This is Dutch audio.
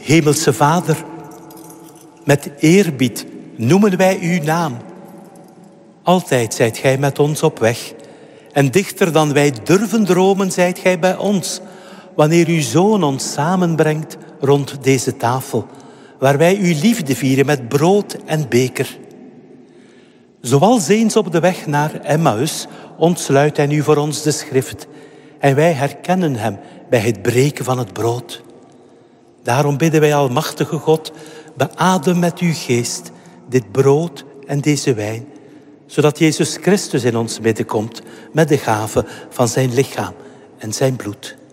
Hemelse Vader, met eerbied noemen wij uw naam. Altijd zijt gij met ons op weg. En dichter dan wij durven dromen zijt gij bij ons, wanneer uw Zoon ons samenbrengt rond deze tafel, waar wij uw liefde vieren met brood en beker. Zoals eens op de weg naar Emmaus ontsluit hij nu voor ons de schrift en wij herkennen hem bij het breken van het brood. Daarom bidden wij, almachtige God, beadem met uw geest dit brood en deze wijn, zodat Jezus Christus in ons midden komt met de gave van zijn lichaam en zijn bloed.